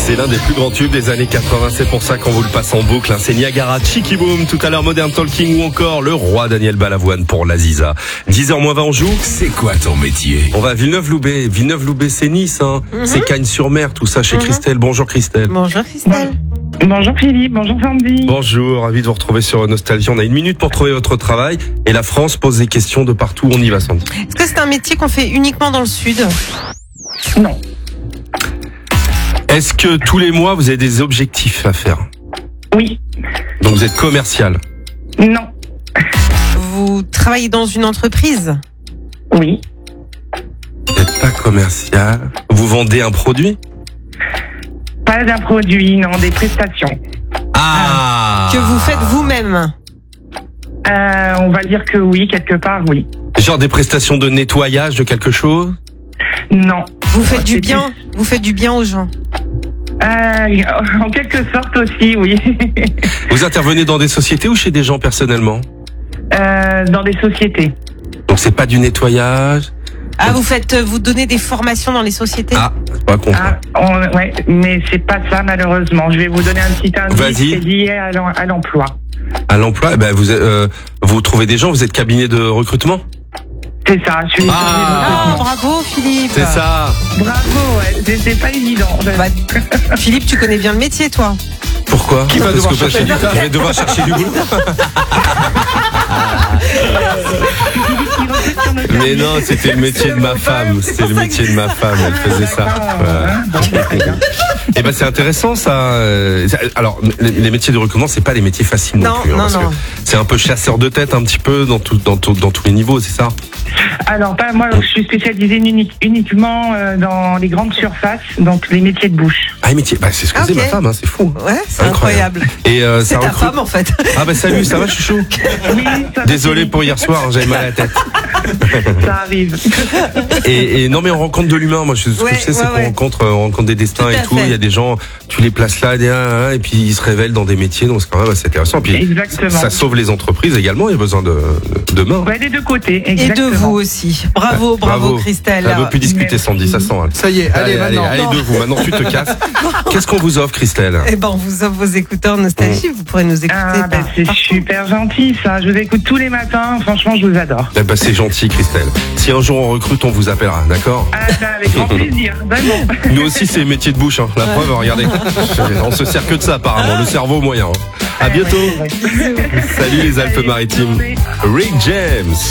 C'est l'un des plus grands tubes des années 80, c'est pour ça qu'on vous le passe en boucle. C'est Niagara, Cheeky Boom, tout à l'heure Modern Talking ou encore le roi Daniel Balavoine pour l'Aziza. 10h moins 20 on joue. C'est quoi ton métier? On va à Villeneuve-Loubet. Villeneuve-Loubet, c'est Nice, hein. C'est Cagnes-sur-Mer, tout ça chez Christelle. Bonjour Christelle. Bonjour Christelle. Bonjour Philippe, bonjour Sandy. Bonjour, ravi de vous retrouver sur Nostalgie. On a une minute pour trouver votre travail et la France pose des questions de partout. On y va, Sandy. Est-ce que c'est un métier qu'on fait uniquement dans le sud? Non. Est-ce que tous les mois vous avez des objectifs à faire? Oui. Donc vous êtes commercial? Non. Vous travaillez dans une entreprise? Oui. Vous n'êtes pas commercial. Vous vendez un produit? Pas d'un produit, non, des prestations. Ah! Que vous faites vous-même? On va dire que oui, quelque part, oui. Genre des prestations de nettoyage de quelque chose? Non. Vous faites du bien? Vous faites du bien aux gens? En quelque sorte aussi, oui. Vous intervenez dans des sociétés ou chez des gens personnellement? Dans des sociétés. Donc c'est pas du nettoyage? Ah, vous donnez des formations dans les sociétés? Ah, c'est pas con. Ouais, mais c'est pas ça malheureusement. Je vais vous donner un petit indice. Vas-y. C'est lié à l'emploi. À l'emploi, eh ben vous trouvez des gens, vous êtes cabinet de recrutement? C'est ça, je suis Ah, bravo Philippe. C'est ça. Bravo, ouais, c'est pas évident. Bah, Philippe, tu connais bien le métier, toi. Pourquoi? Qui va devoir chercher du taf? Je vais devoir chercher du boulot. Mais non, c'était le métier de ma femme. C'était le métier de ma femme. Elle faisait ça. Et ben c'est intéressant ça. Alors les métiers de recrutement, c'est pas les métiers faciles non plus. Parce que c'est un peu chasseur de tête un petit peu dans tous les niveaux, c'est ça? Alors pas moi, je suis spécialisée uniquement dans les grandes surfaces, donc les métiers de bouche. Ah les métiers, bah c'est ce que faisait ma femme, hein, c'est fou. Ouais, c'est incroyable. Et c'est ta femme en fait. Ah bah salut, ça va chouchou? Oui, ça Désolé pour hier soir, j'avais mal à la tête. Ça arrive. Et non mais on rencontre de l'humain. Moi, ce que je sais, c'est qu'on rencontre des destins et tout. Il y a des gens, tu les places là, et puis ils se révèlent dans des métiers. Donc c'est quand même assez intéressant. Et puis exactement. Ça sauve les entreprises également. Il y a besoin de main. Ouais, des deux côtés. Exactement. Et de vous aussi. Bravo Christelle. Elle veut plus discuter, Sandy. Ça sent. Ça y est, allez maintenant. Allez de vous. Maintenant tu te casses. Qu'est-ce qu'on vous offre, Christelle? Eh ben, on vous offre vos écouteurs Nostalgie. Vous pourrez nous écouter. C'est super gentil ça. Je vous écoute tous les matins. Franchement, je vous adore. Eh ben, c'est gentil, Christelle. Si un jour on recrute, on vous appellera, d'accord? Avec grand plaisir, vraiment. Nous aussi, c'est métier de bouche. Hein. La preuve, regardez. On se sert que de ça, apparemment. Le cerveau moyen. À bientôt. Salut les Alpes-Maritimes. Rick James.